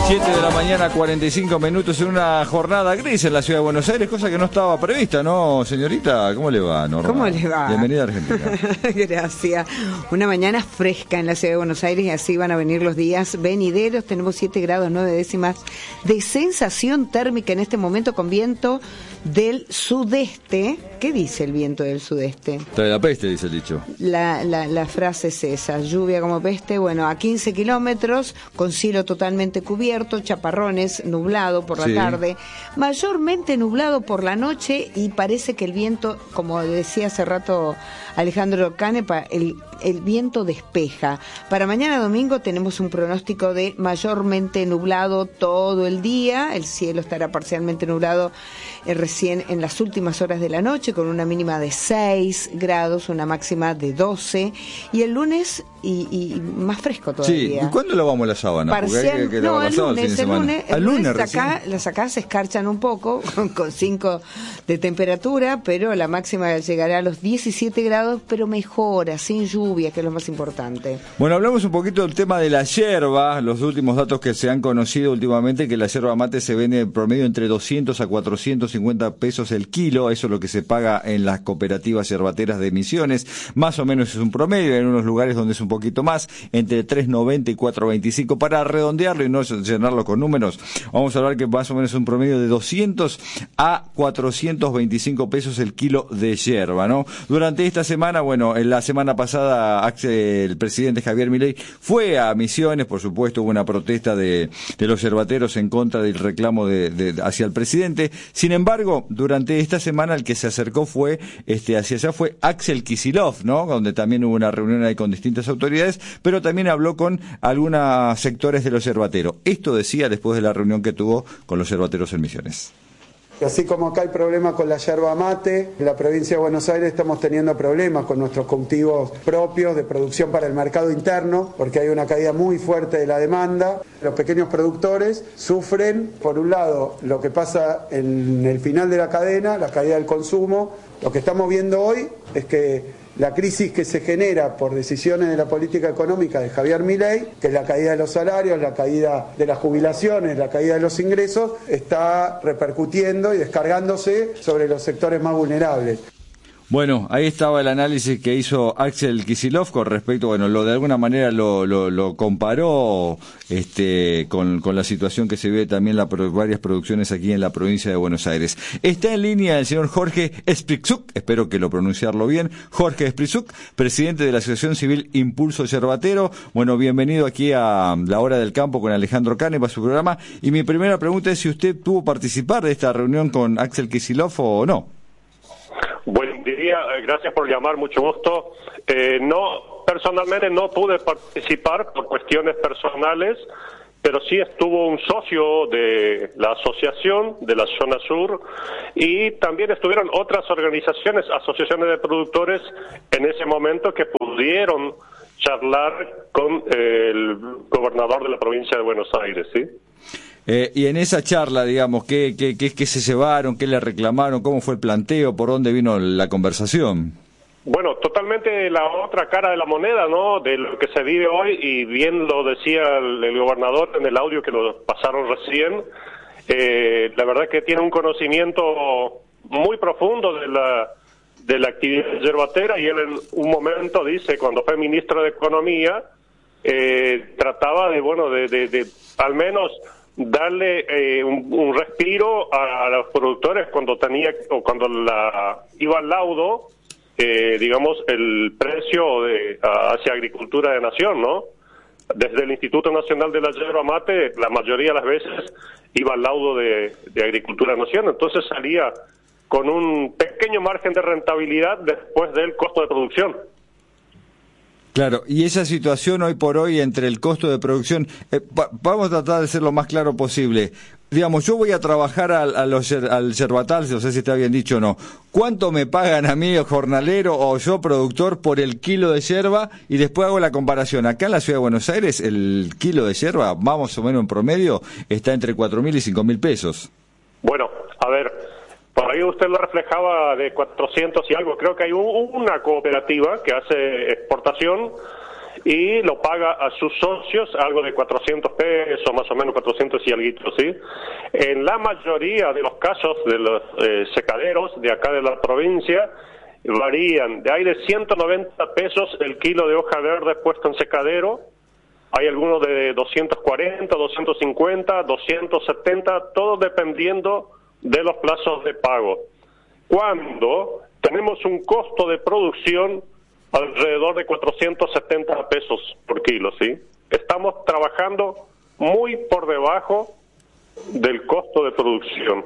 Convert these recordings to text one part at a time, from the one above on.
7 de la mañana, 45 minutos, en una jornada gris en la ciudad de Buenos Aires, cosa que no estaba prevista, ¿no, señorita? ¿Cómo le va, Norma? ¿Cómo le va? Bienvenida a Argentina. Gracias. Una mañana fresca en la ciudad de Buenos Aires y así van a venir los días venideros. Tenemos 7 grados 9 décimas de sensación térmica en este momento con viento del sudeste. ¿Qué dice el viento del sudeste? Trae la peste, dice el dicho. La frase es esa, lluvia como peste, bueno, a 15 kilómetros, con cielo totalmente cubierto, chaparrones, nublado por la tarde, mayormente nublado por la noche y parece que el viento, como decía hace rato Alejandro Canepa, el viento despeja. Para mañana domingo tenemos un pronóstico de mayormente nublado todo el día, el cielo estará parcialmente nublado recién en las últimas horas de la noche, con una mínima de 6 grados, una máxima de 12, y el lunes y más fresco todavía. Sí, ¿y cuándo lavamos la sábana? Parcial, no, el lunes acá se escarchan un poco, con 5 de temperatura, pero la máxima llegará a los 17 grados, pero mejora, sin lluvia, que es lo más importante. Bueno, hablamos un poquito del tema de la yerba, los últimos datos que se han conocido últimamente, que la yerba mate se vende en promedio entre 200 a 450 pesos el kilo, eso es lo que se paga en las cooperativas yerbateras de Misiones, más o menos es un promedio, en unos lugares donde es un poquito más, entre 3.90 y 4.25, para redondearlo y no llenarlo con números, vamos a hablar que más o menos es un promedio de 200 a 425 pesos el kilo de yerba, ¿no? Durante esta semana, bueno, en la semana pasada el presidente Javier Milei fue a Misiones, por supuesto hubo una protesta de los yerbateros en contra del reclamo hacia el presidente. Sin embargo, durante esta semana el que se acercó fue hacia allá fue Axel Kicillof, ¿no? Donde también hubo una reunión ahí con distintas autoridades, pero también habló con algunos sectores de los yerbateros. Esto decía después de la reunión que tuvo con los yerbateros en Misiones. Así como acá hay problemas con la yerba mate, en la provincia de Buenos Aires estamos teniendo problemas con nuestros cultivos propios de producción para el mercado interno, porque hay una caída muy fuerte de la demanda. Los pequeños productores sufren, por un lado, lo que pasa en el final de la cadena, la caída del consumo. Lo que estamos viendo hoy es que la crisis que se genera por decisiones de la política económica de Javier Milei, que es la caída de los salarios, la caída de las jubilaciones, la caída de los ingresos, está repercutiendo y descargándose sobre los sectores más vulnerables. Bueno, ahí estaba el análisis que hizo Axel Kicillof con respecto, bueno, de alguna manera lo comparó con la situación que se ve también varias producciones aquí en la provincia de Buenos Aires. Está en línea el señor Jorge Spriczuk, espero que lo pronunciarlo bien, Jorge Spriczuk, presidente de la Asociación Civil Impulso Yerbatero. Bueno, bienvenido aquí a La Hora del Campo con Alejandro Canepa, su programa. Y mi primera pregunta es si usted tuvo participar de esta reunión con Axel Kicillof o no. Buen día, gracias por llamar, mucho gusto. No, personalmente no pude participar por cuestiones personales, pero sí estuvo un socio de la asociación de la zona sur y también estuvieron otras organizaciones, asociaciones de productores en ese momento que pudieron charlar con el gobernador de la provincia de Buenos Aires, ¿sí? Y en esa charla, digamos, ¿qué se llevaron? ¿Qué le reclamaron? ¿Cómo fue el planteo? ¿Por dónde vino la conversación? Bueno, totalmente la otra cara de la moneda, ¿no? De lo que se vive hoy, y bien lo decía el gobernador en el audio que lo pasaron recién. La verdad que tiene un conocimiento muy profundo de la actividad yerbatera, y él en un momento dice, cuando fue ministro de Economía, trataba de al menos darle un respiro a los productores cuando iba al laudo, digamos, el precio hacia agricultura de nación, ¿no? Desde el Instituto Nacional de la Yerba Mate, la mayoría de las veces iba al laudo de agricultura de nación, entonces salía con un pequeño margen de rentabilidad después del costo de producción. Claro, y esa situación hoy por hoy entre el costo de producción, vamos a tratar de ser lo más claro posible. Digamos, yo voy a trabajar al yerbatal, no sé si está bien dicho o no. ¿Cuánto me pagan a mí, jornalero o yo, productor, por el kilo de yerba? Y después hago la comparación. Acá en la ciudad de Buenos Aires, el kilo de yerba, más o menos en promedio, está entre 4.000 y 5.000 pesos. Bueno, a ver, por ahí usted lo reflejaba de 400 y algo. Creo que hay una cooperativa que hace exportación y lo paga a sus socios algo de 400 pesos, más o menos 400 y algo, ¿sí? En la mayoría de los casos de los secaderos de acá de la provincia varían de ahí de 190 pesos el kilo de hoja verde puesto en secadero. Hay algunos de 240, 250, 270, todo dependiendo de los plazos de pago. Cuando tenemos un costo de producción alrededor de 470 pesos por kilo, ¿sí? Estamos trabajando muy por debajo del costo de producción.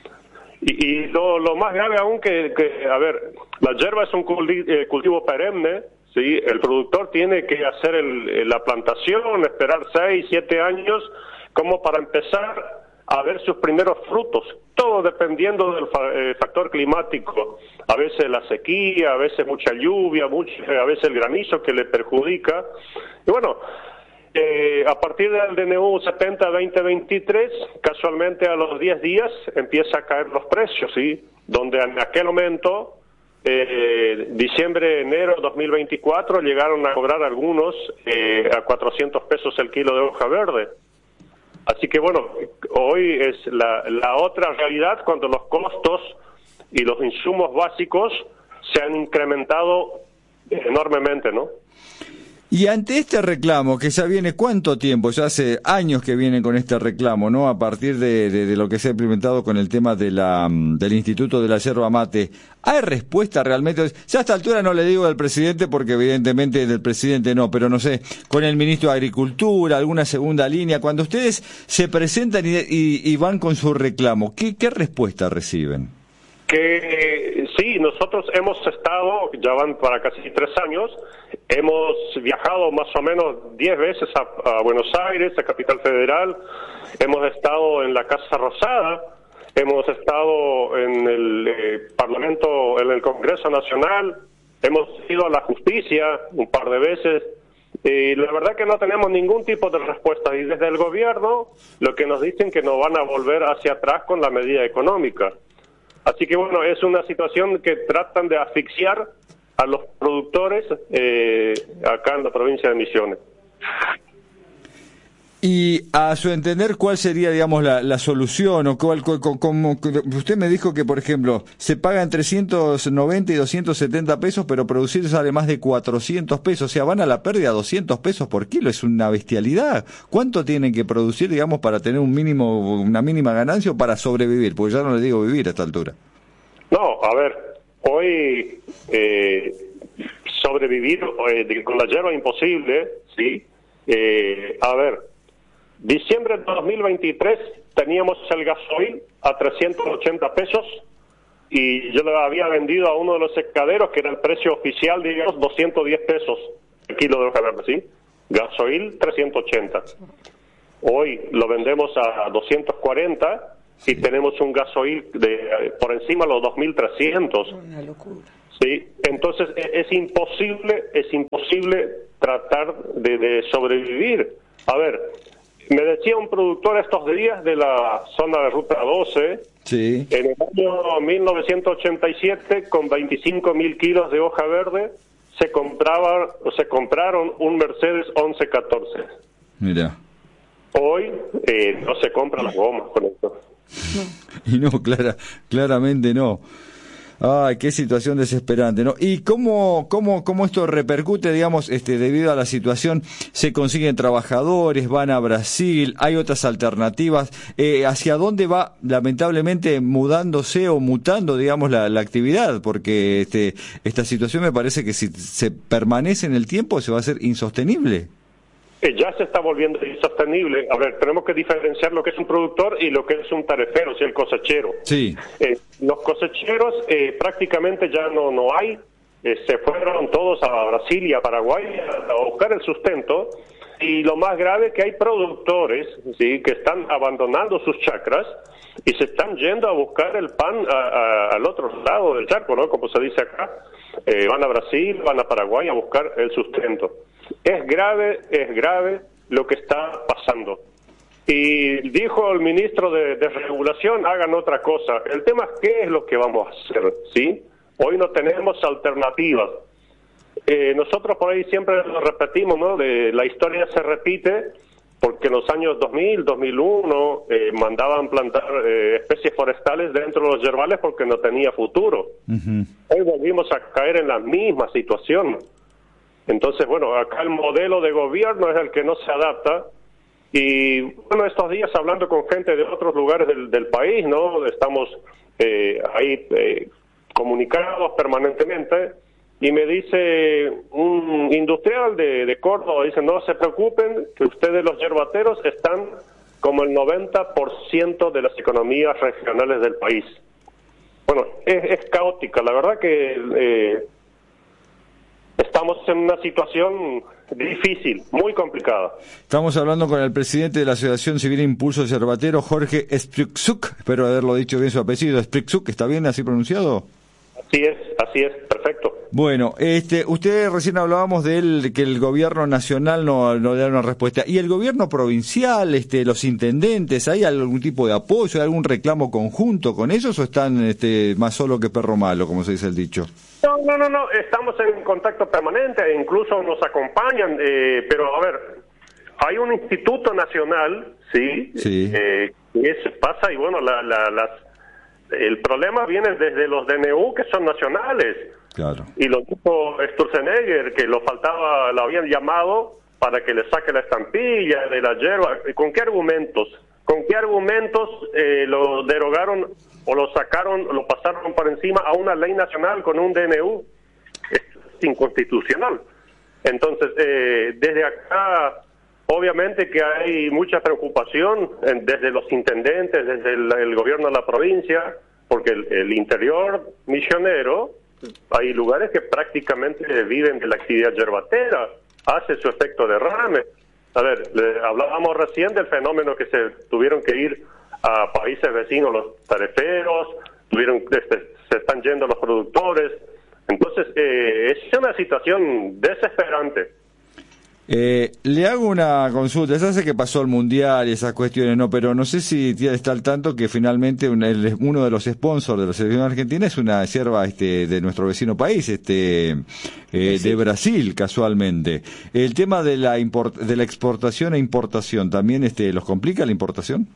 Y lo más grave aún a ver, la yerba es un cultivo perenne, ¿sí? El productor tiene que hacer la plantación, esperar 6, 7 años como para empezar a ver sus primeros frutos, todo dependiendo del factor climático, a veces la sequía, a veces mucha lluvia, a veces el granizo que le perjudica. Y bueno, a partir del DNU 70-2023, casualmente a los 10 días empieza a caer los precios, ¿sí? Donde en aquel momento, diciembre, enero 2024, llegaron a cobrar algunos a 400 pesos el kilo de hoja verde. Así que bueno, hoy es la otra realidad cuando los costos y los insumos básicos se han incrementado enormemente, ¿no? Y ante este reclamo, que ya viene cuánto tiempo, ya hace años que viene con este reclamo, ¿no? A partir de lo que se ha implementado con el tema del Instituto de la Yerba Mate, ¿hay respuesta realmente? Ya a esta altura no le digo del presidente, porque evidentemente del presidente no, pero no sé, con el ministro de Agricultura, alguna segunda línea, cuando ustedes se presentan y van con su reclamo, ¿qué respuesta reciben? Que sí, nosotros hemos estado, ya van para casi 3 años, hemos viajado más o menos 10 veces a Buenos Aires, a Capital Federal, hemos estado en la Casa Rosada, hemos estado en el Parlamento, en el Congreso Nacional, hemos ido a la justicia un par de veces, y la verdad que no tenemos ningún tipo de respuesta, y desde el gobierno lo que nos dicen que nos van a volver hacia atrás con la medida económica. Así que bueno, es una situación que tratan de asfixiar a los productores acá en la provincia de Misiones. Y a su entender, ¿cuál sería, digamos, la solución? O como usted me dijo que, por ejemplo, se paga entre 190 y 270 pesos, pero producir sale más de 400 pesos. O sea, van a la pérdida 200 pesos por kilo. Es una bestialidad. ¿Cuánto tienen que producir, digamos, para tener una mínima ganancia o para sobrevivir? Porque ya no le digo vivir a esta altura. No, a ver, hoy sobrevivir con la yerba imposible, ¿sí? A ver, diciembre de 2023 teníamos el gasoil a 380 pesos y yo le había vendido a uno de los secaderos, que era el precio oficial, digamos, 210 pesos el kilo de hoja verde, ¿sí? Gasoil 380. Hoy lo vendemos a 240 y tenemos un gasoil por encima de los 2.300. Una locura. Sí, entonces es imposible tratar de sobrevivir. A ver, me decía un productor estos días de la zona de Ruta 12, sí, en el año 1987, con 25.000 kilos de hoja verde, se compraron un Mercedes 1114. Mira. Hoy no se compran las gomas con esto. Y no, claramente no. Ay, qué situación desesperante, ¿no? ¿Y cómo esto repercute, digamos, debido a la situación? ¿Se consiguen trabajadores? ¿Van a Brasil? ¿Hay otras alternativas? ¿Hacia dónde va, lamentablemente, mudándose o mutando, digamos, la actividad? Porque esta situación me parece que si se permanece en el tiempo se va a hacer insostenible. Ya se está volviendo insostenible. A ver, tenemos que diferenciar lo que es un productor y lo que es un tarefero, o sea, el cosechero. Sí. Los cosecheros prácticamente ya no hay. Se fueron todos a Brasil y a Paraguay a buscar el sustento. Y lo más grave es que hay productores, ¿sí?, que están abandonando sus chacras y se están yendo a buscar el pan al otro lado del charco, ¿no? Como se dice acá. Van a Brasil, van a Paraguay a buscar el sustento. Es grave lo que está pasando. Y dijo el ministro de Regulación, hagan otra cosa. El tema es qué es lo que vamos a hacer, ¿sí? Hoy no tenemos alternativas. nosotros por ahí siempre lo repetimos, ¿no? La historia se repite porque en los años 2000, 2001 mandaban plantar especies forestales dentro de los yerbales porque no tenía futuro. Uh-huh. Hoy volvimos a caer en la misma situación. Entonces, bueno, acá el modelo de gobierno es el que no se adapta. Y bueno, estos días hablando con gente de otros lugares del país, ¿no? Estamos ahí comunicados permanentemente, y me dice un industrial de Córdoba, dice, no se preocupen, que ustedes los yerbateros están como el 90% de las economías regionales del país. Bueno, es caótica, la verdad que estamos en una situación difícil, muy complicada. Estamos hablando con el presidente de la Asociación Civil Impulso Yerbatero, Jorge Spriksuk, espero haberlo dicho bien su apellido, Spriksuk, ¿está bien así pronunciado? Así es, perfecto. Bueno, usted recién hablábamos de que el gobierno nacional no le da una respuesta. ¿Y el gobierno provincial, los intendentes, hay algún tipo de apoyo, hay algún reclamo conjunto con ellos, o están más solo que perro malo, como se dice el dicho? No, estamos en contacto permanente, e incluso nos acompañan, pero a ver, hay un instituto nacional, sí. Que pasa, y bueno, el problema viene desde los DNU, que son nacionales. Claro. Y lo dijo Sturzenegger, que lo habían llamado para que le saque la estampilla de la yerba. ¿Con qué argumentos? Lo derogaron o lo sacaron, lo pasaron por encima a una ley nacional con un DNU? Es inconstitucional. Entonces, desde acá, obviamente que hay mucha preocupación desde los intendentes, desde el gobierno de la provincia, porque el interior misionero, hay lugares que prácticamente viven de la actividad yerbatera, hace su efecto derrame. A ver, hablábamos recién del fenómeno que se tuvieron que ir a países vecinos los tareferos, se están yendo los productores. Entonces, es una situación desesperante. Le hago una consulta. Ya sé que pasó el Mundial y esas cuestiones, no, pero no sé si está al tanto que finalmente uno de los sponsors de la selección argentina es una yerba de nuestro vecino país, de Brasil, casualmente. El tema de la exportación e importación, ¿también los complica la importación?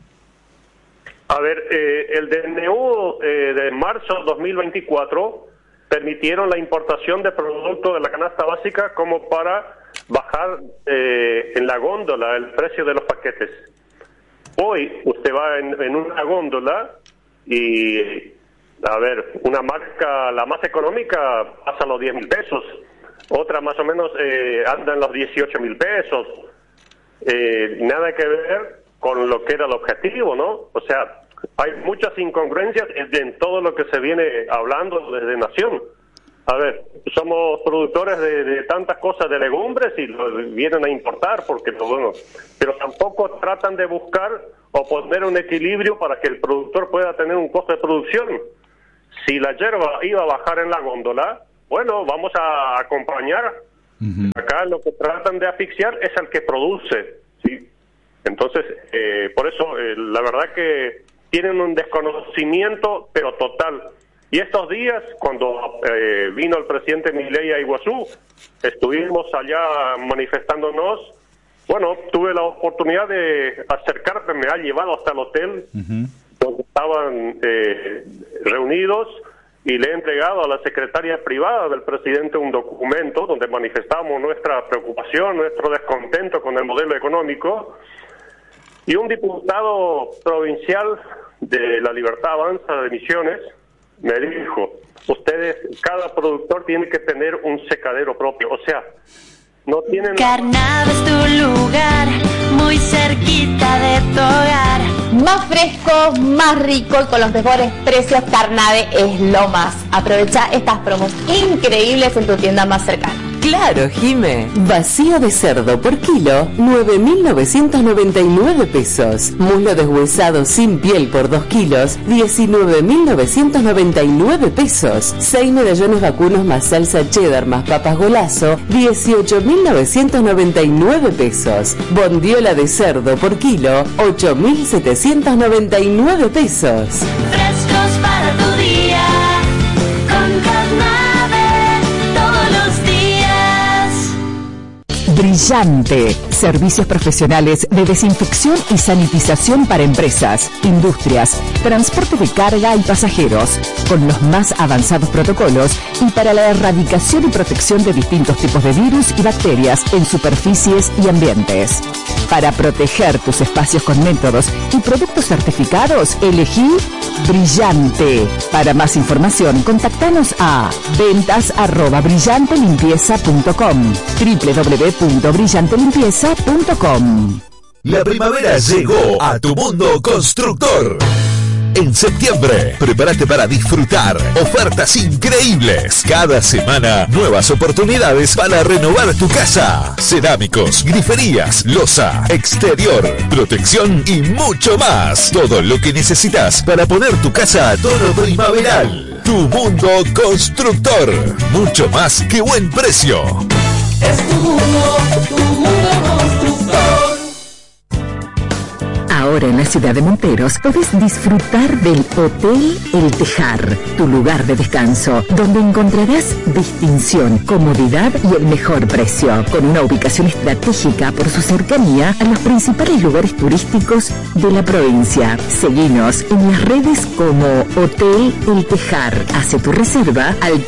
A ver, el DNU de marzo de 2024 permitieron la importación de productos de la canasta básica como para bajar en la góndola el precio de los paquetes. Hoy usted va en una góndola y, a ver, una marca, la más económica, pasa los 10,000 pesos, otra más o menos anda en los 18,000 pesos. Nada que ver con lo que era el objetivo, ¿no? O sea, hay muchas incongruencias en todo lo que se viene hablando desde Nación. A ver, somos productores de tantas cosas, de legumbres, y lo vienen a importar, porque pero tampoco tratan de buscar o poner un equilibrio para que el productor pueda tener un costo de producción. Si la yerba iba a bajar en la góndola, bueno, vamos a acompañar. Uh-huh. Acá lo que tratan de asfixiar es al que produce, ¿sí? Entonces, por eso, la verdad que tienen un desconocimiento, pero total. Y estos días, cuando vino el presidente Milei a Iguazú, estuvimos allá manifestándonos. Bueno, tuve la oportunidad de acercarme, me ha llevado hasta el hotel, uh-huh, donde estaban reunidos, y le he entregado a la secretaria privada del presidente un documento donde manifestamos nuestra preocupación, nuestro descontento con el modelo económico. Y un diputado provincial de La Libertad Avanza de Misiones me dijo, cada productor tiene que tener un secadero propio, o sea, no tienen... Carnave es tu lugar, muy cerquita de tu hogar. Más fresco, más rico y con los mejores precios, Carnave es lo más. Aprovecha estas promos increíbles en tu tienda más cercana. Claro, Jime. Vacío de cerdo por kilo, 9.999 pesos. Muslo deshuesado sin piel por 2 kilos, 19.999 pesos. 6 medallones vacunos más salsa cheddar más papas golazo, 18.999 pesos. Bondiola de cerdo por kilo, 8.799 pesos. Frescos para tu día, con Carnave, todos los días. Brillante. Servicios profesionales de desinfección y sanitización para empresas, industrias, transporte de carga y pasajeros, con los más avanzados protocolos y para la erradicación y protección de distintos tipos de virus y bacterias en superficies y ambientes. Para proteger tus espacios con métodos y productos certificados, elegí Brillante. Para más información, contactanos a ventas@brillantelimpieza.com, www.brillantelimpieza.com. La primavera llegó a tu mundo constructor. En septiembre, prepárate para disfrutar ofertas increíbles. Cada semana, nuevas oportunidades para renovar tu casa. Cerámicos, griferías, losa, exterior, protección y mucho más. Todo lo que necesitas para poner tu casa a tono primaveral. Tu mundo constructor. Mucho más que buen precio. Es tu mundo constructor. Ahora en la ciudad de Monteros podés disfrutar del Hotel El Tejar, tu lugar de descanso, donde encontrarás distinción, comodidad y el mejor precio, con una ubicación estratégica por su cercanía a los principales lugares turísticos de la provincia. Seguinos en las redes como Hotel El Tejar. Hace tu reserva al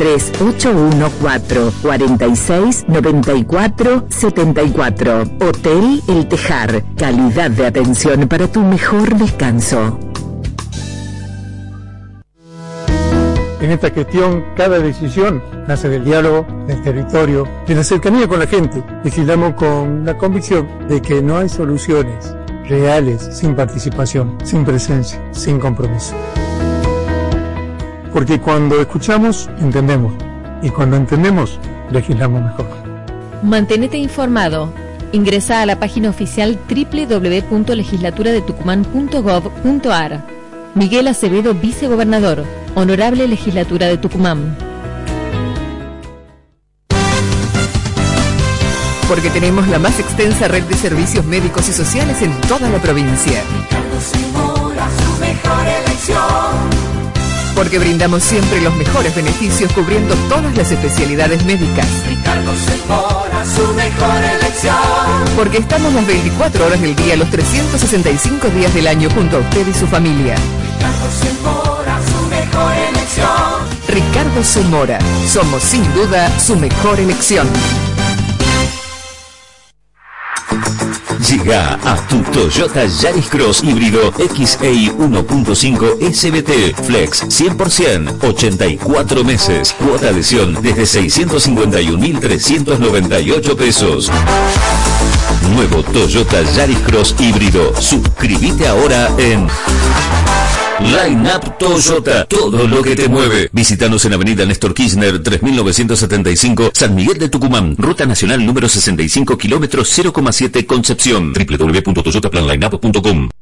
3814-4694-74. Hotel El Tejar, calidad de atención para tu mejor descanso. En esta gestión, cada decisión nace del diálogo, del territorio, de la cercanía con la gente. Legislamos con la convicción de que no hay soluciones reales sin participación, sin presencia, sin compromiso. Porque cuando escuchamos, entendemos. Y cuando entendemos, legislamos mejor. Mantenete informado. Ingresa a la página oficial www.legislaturadetucumán.gov.ar. Miguel Acevedo, vicegobernador. Honorable Legislatura de Tucumán. Porque tenemos la más extensa red de servicios médicos y sociales en toda la provincia. Ricardo Zamora, su mejor elección. Porque brindamos siempre los mejores beneficios cubriendo todas las especialidades médicas. Ricardo Zamora, su mejor elección. Porque estamos las 24 horas del día, los 365 días del año junto a usted y su familia. Ricardo Zamora, su mejor elección. Ricardo Zamora, somos sin duda su mejor elección. Llega a tu Toyota Yaris Cross híbrido XEI 1.5 SBT Flex 100%, 84 meses, cuota adhesión desde 651.398 pesos. Nuevo Toyota Yaris Cross híbrido. Suscríbete ahora en Line Up Toyota, todo lo que te mueve. Visítanos en Avenida Néstor Kirchner 3975, San Miguel de Tucumán, Ruta Nacional número 65, kilómetros 0,7 Concepción. www.toyotaplanlineup.com.